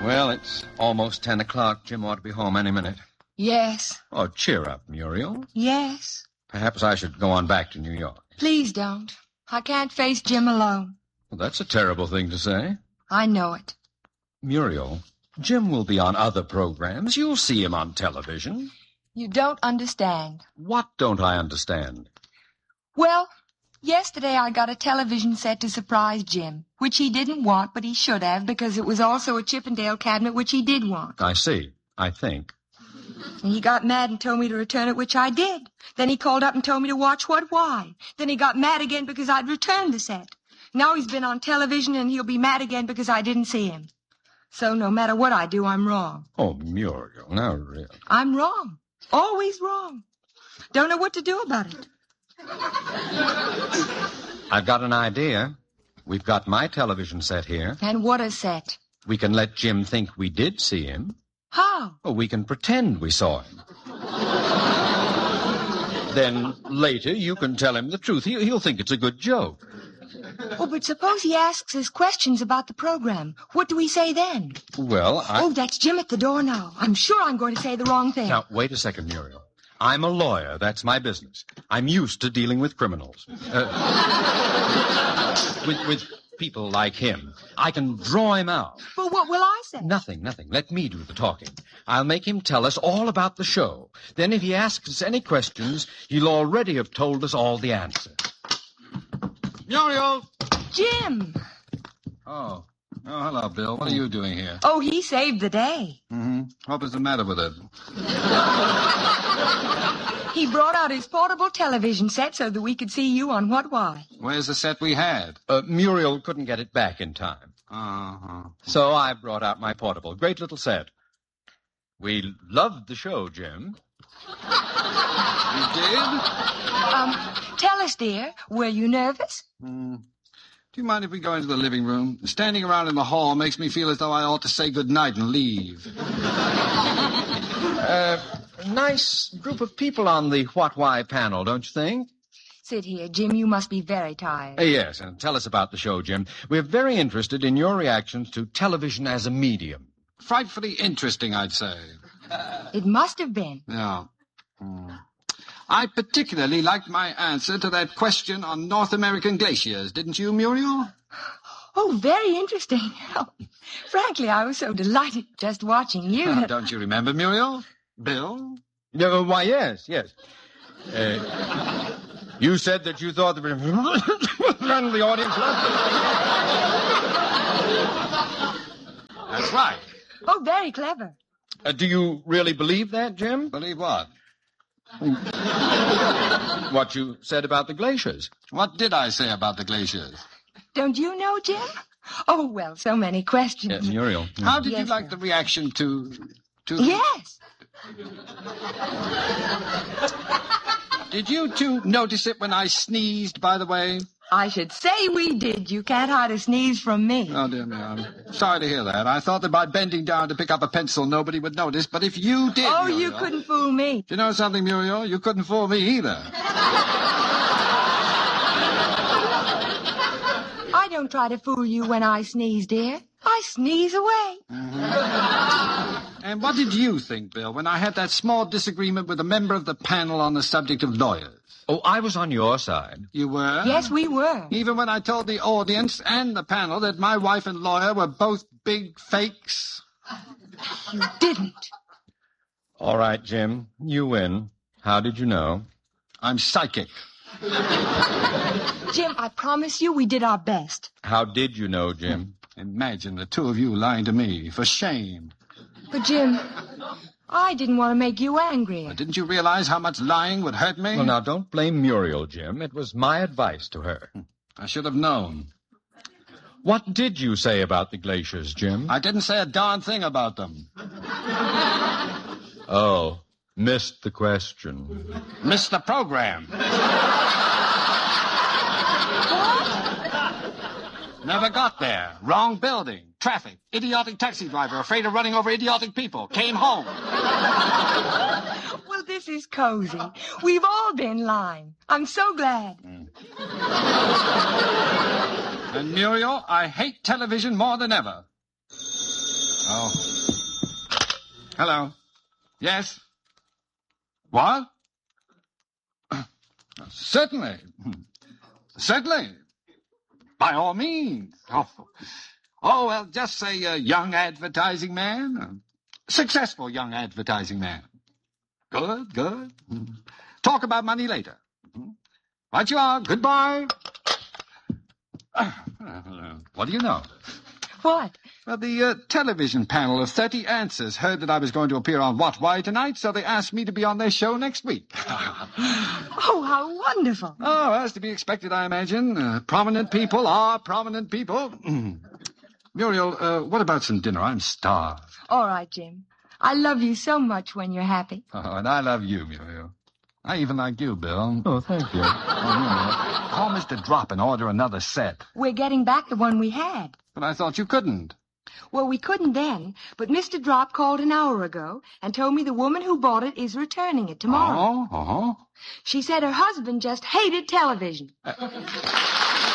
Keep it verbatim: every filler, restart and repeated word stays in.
Well, it's almost ten o'clock. Jim ought to be home any minute. Yes. Oh, cheer up, Muriel. Yes. Perhaps I should go on back to New York. Please don't. I can't face Jim alone. Well, that's a terrible thing to say. I know it. Muriel, Jim will be on other programs. You'll see him on television. You don't understand. What don't I understand? Well, yesterday I got a television set to surprise Jim, which he didn't want, but he should have, because it was also a Chippendale cabinet, which he did want. I see. I think. And he got mad and told me to return it, which I did. Then he called up and told me to watch What Why. Then he got mad again because I'd returned the set. Now he's been on television and he'll be mad again because I didn't see him. So no matter what I do, I'm wrong. Oh, Muriel, now really. I'm wrong. Always wrong. Don't know what to do about it. I've got an idea. We've got my television set here. And what a set. We can let Jim think we did see him. How? Oh, we can pretend we saw him. Then later you can tell him the truth. He, he'll think it's a good joke. Oh, but suppose he asks us questions about the program. What do we say then? Well, I... Oh, that's Jim at the door now. I'm sure I'm going to say the wrong thing. Now, wait a second, Muriel. I'm a lawyer. That's my business. I'm used to dealing with criminals. Uh, with, with people like him. I can draw him out. But what will I say? Nothing, nothing. Let me do the talking. I'll make him tell us all about the show. Then if he asks us any questions, he'll already have told us all the answers. Muriel! Jim! Oh. Oh, hello, Bill. What are you doing here? Oh, he saved the day. Mm-hmm. What was the matter with it? He brought out his portable television set so that we could see you on What Why. Where's the set we had? Uh, Muriel couldn't get it back in time. Uh-huh. So I brought out my portable. Great little set. We loved the show, Jim. You did? Um, tell us, dear, were you nervous? Hmm. Do you mind if we go into the living room? Standing around in the hall makes me feel as though I ought to say good night and leave. Uh, nice group of people on the What Why panel, don't you think? Sit here, Jim. You must be very tired. Uh, yes, and tell us about the show, Jim. We're very interested in your reactions to television as a medium. Frightfully interesting, I'd say. It must have been. Yeah. Hmm. I particularly liked my answer to that question on North American glaciers, didn't you, Muriel? Oh, very interesting. Oh, frankly, I was so delighted just watching you. Oh, don't you remember, Muriel? Bill? Uh, why, yes, yes. Uh, you said that you thought the, the audience loved it. That's right. Oh, very clever. Uh, do you really believe that, Jim? Believe what? What you said about the glaciers. What did I say about the glaciers? Don't you know, Jim? Oh, well, so many questions. Yes, Muriel. How did Yes, you like sir. the reaction to... to... Yes. Did you two notice it when I sneezed, by the way? I should say we did. You can't hide a sneeze from me. Oh, dear me, I'm sorry to hear that. I thought that by bending down to pick up a pencil, nobody would notice. But if you did, Oh, Muriel, you couldn't fool me. Do you know something, Muriel? You couldn't fool me either. I don't try to fool you when I sneeze, dear. I sneeze away. Mm-hmm. And what did you think, Bill, when I had that small disagreement with a member of the panel on the subject of lawyers? Oh, I was on your side. You were? Yes, we were. Even when I told the audience and the panel that my wife and lawyer were both big fakes? You didn't. All right, Jim. You win. How did you know? I'm psychic. Jim, I promise you we did our best. How did you know, Jim? Imagine the two of you lying to me. For shame. But, Jim, I didn't want to make you angry. But didn't you realize how much lying would hurt me? Well, now, don't blame Muriel, Jim. It was my advice to her. I should have known. What did you say about the glaciers, Jim? I didn't say a darn thing about them. Oh, missed the question. Missed the program. Never got there. Wrong building. Traffic. Idiotic taxi driver afraid of running over idiotic people. Came home. Well, this is cozy. We've all been lying. I'm so glad. Mm. And Muriel, I hate television more than ever. Oh. Hello. Yes? What? Certainly. Certainly. By all means. Oh, oh well, just say a young advertising man. A successful young advertising man. Good, good. Talk about money later. Right you are. Goodbye. What do you know? What? Well, the uh, television panel of thirty Answers heard that I was going to appear on What, Why tonight, so they asked me to be on their show next week. Oh, how wonderful. Oh, as to be expected, I imagine. Uh, prominent people are prominent people. Muriel, uh, what about some dinner? I'm starved. All right, Jim. I love you so much when you're happy. Oh, and I love you, Muriel. I even like you, Bill. Oh, thank you. Oh, Muriel, call Mister Drop and order another set. We're getting back the one we had. But I thought you couldn't. Well, we couldn't then, but Mister Drop called an hour ago and told me the woman who bought it is returning it tomorrow. Oh, uh-huh. She said her husband just hated television. Uh,